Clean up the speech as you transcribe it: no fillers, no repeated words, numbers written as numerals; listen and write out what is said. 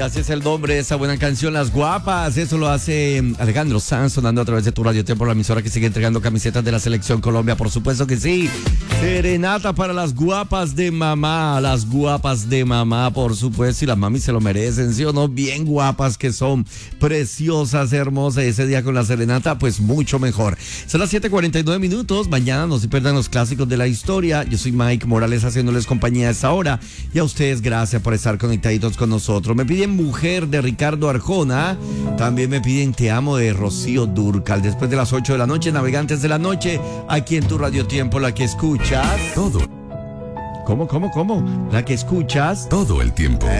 así es el nombre de esa buena canción, Las Guapas. Eso lo hace Alejandro Sanz, sonando a través de tu Radio Tiempo, la emisora que sigue entregando camisetas de la Selección Colombia. Por supuesto que sí. Serenata para las guapas de mamá. Las guapas de mamá, por supuesto. Y las mamis se lo merecen, ¿sí o no? Bien guapas que son. Preciosas, hermosas. Ese día con la serenata, pues mucho mejor. Son las 7:49. Mañana no se pierdan los clásicos de la historia. Yo soy Mike Morales haciéndoles compañía a esta hora. Y a ustedes, gracias por estar conectaditos con nosotros. Me piden Mujer de Ricardo Arjona. También me piden Te Amo de Rocío Dúrcal. Después de las 8 de la noche, Navegantes de la Noche, aquí en tu Radio Tiempo, la que escuchas. Todo. ¿Cómo? La que escuchas Todo el tiempo.